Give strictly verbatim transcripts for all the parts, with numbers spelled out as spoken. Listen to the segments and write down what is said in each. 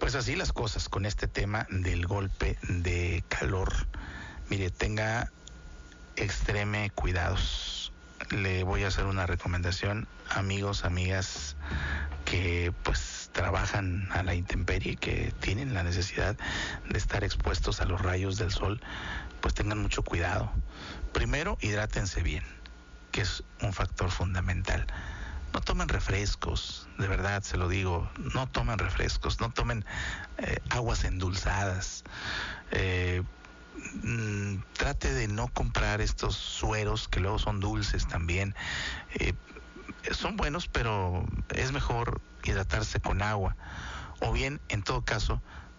Pues así las cosas con este tema del golpe de calor. Mire, tenga extreme cuidados. Le voy a hacer una recomendación, amigos, amigas que pues trabajan a la intemperie, que tienen la necesidad de estar expuestos a los rayos del sol, pues tengan mucho cuidado. Primero, hidrátense bien, que es un factor fundamental. No tomen refrescos, de verdad se lo digo, no tomen refrescos, no tomen eh, aguas endulzadas. Eh, mm, trate de no comprar estos sueros que luego son dulces también. Eh, son buenos, pero es mejor hidratarse con agua. O bien, en todo caso,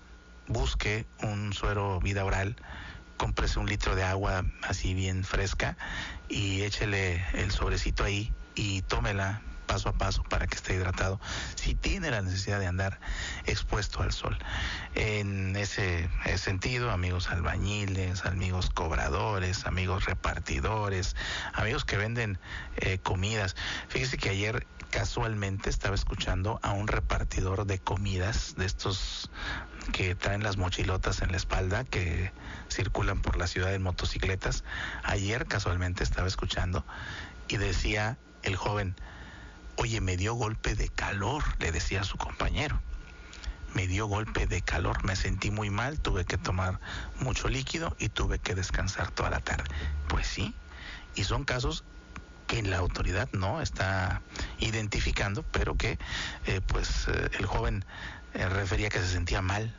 busque un suero vida oral, cómprese un litro de agua así bien fresca y échele el sobrecito ahí y tómela paso a paso para que esté hidratado si tiene la necesidad de andar expuesto al sol. En ese, ese sentido, amigos albañiles, amigos cobradores, amigos repartidores, amigos que venden eh, comidas. Fíjese que ayer casualmente estaba escuchando a un repartidor de comidas, de estos que traen las mochilotas en la espalda, que circulan por la ciudad en motocicletas. Ayer casualmente estaba escuchando y decía el joven: oye, me dio golpe de calor, le decía a su compañero. Me dio golpe de calor, me sentí muy mal, tuve que tomar mucho líquido y tuve que descansar toda la tarde. Pues sí, y son casos que la autoridad no está identificando, pero que eh, pues eh, el joven eh, refería que se sentía mal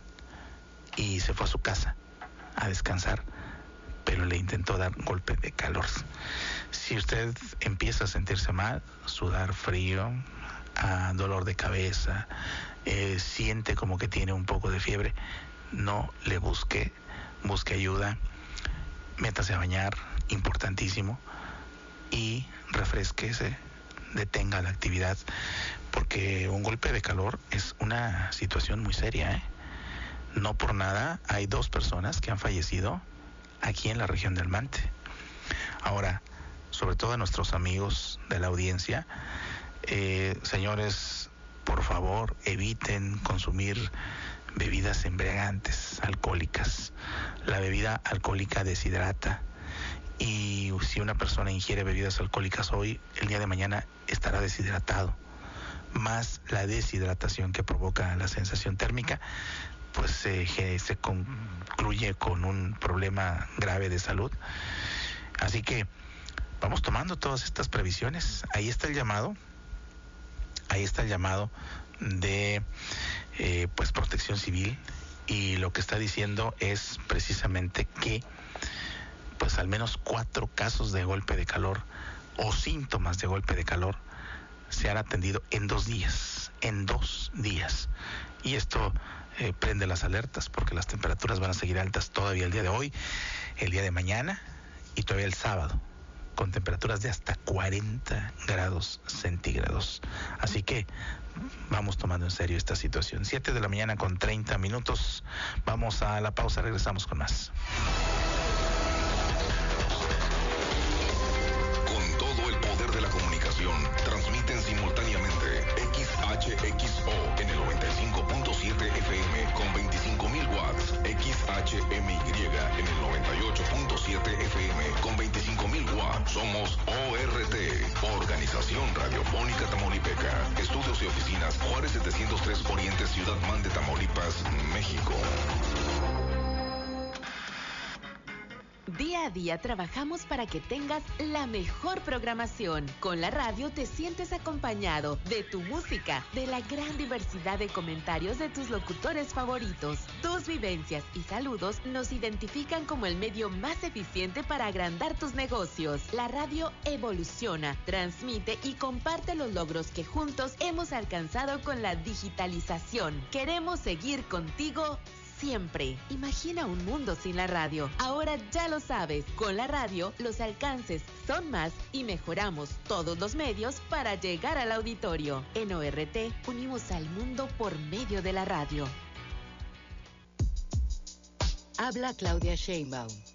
y se fue a su casa a descansar, pero le intentó dar golpe de calor. Si usted empieza a sentirse mal, sudar frío, a dolor de cabeza, eh, siente como que tiene un poco de fiebre, no le busque, busque ayuda, métase a bañar, importantísimo, y refresquese, detenga la actividad, porque un golpe de calor es una situación muy seria, ¿eh? No por nada hay dos personas que han fallecido aquí en la región del Mante. Ahora, sobre todo a nuestros amigos de la audiencia, eh, señores, por favor, eviten consumir bebidas embriagantes, alcohólicas. La bebida alcohólica deshidrata, y si una persona ingiere bebidas alcohólicas hoy, el día de mañana estará deshidratado. Más la deshidratación que provoca la sensación térmica, pues eh, se concluye con un problema grave de salud. Así que vamos tomando todas estas previsiones. Ahí está el llamado, ahí está el llamado de eh, pues Protección Civil, y lo que está diciendo es precisamente que pues al menos cuatro casos de golpe de calor o síntomas de golpe de calor se han atendido en dos días, en dos días. Y esto eh, prende las alertas, porque las temperaturas van a seguir altas todavía el día de hoy, el día de mañana y todavía el sábado, con temperaturas de hasta cuarenta grados centígrados. Así que vamos tomando en serio esta situación. siete de la mañana con treinta minutos. Vamos a la pausa, regresamos con más. Con todo el poder de la comunicación, transmiten simultáneamente X H X O en el noventa y cinco punto siete F M con veinticinco mil watts, X H M Y en el noventa y ocho punto siete F M con veinticinco mil watts. Somos O R T, Organización Radiofónica Tamaulipeca. Estudios y oficinas Juárez setecientos tres Oriente, Ciudad Mante, Tamaulipas, México. Día a día trabajamos para que tengas la mejor programación. Con la radio te sientes acompañado de tu música, de la gran diversidad de comentarios de tus locutores favoritos. Tus vivencias y saludos nos identifican como el medio más eficiente para agrandar tus negocios. La radio evoluciona, transmite y comparte los logros que juntos hemos alcanzado con la digitalización. Queremos seguir contigo siempre. Imagina un mundo sin la radio. Ahora ya lo sabes, con la radio los alcances son más y mejoramos todos los medios para llegar al auditorio. En O R T unimos al mundo por medio de la radio. Habla Claudia Sheinbaum.